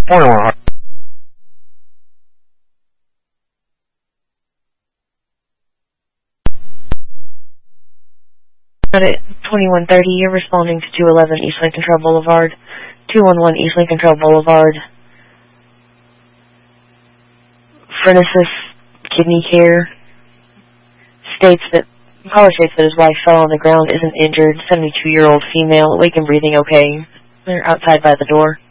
21. At 2130, you're responding to 211 East Lincoln Trail Boulevard. 211 East Lincoln Trail Boulevard. Phrenesis Kidney Care caller states that his wife fell on the ground, isn't injured, 72-year-old female, awake and breathing okay. They're outside by the door.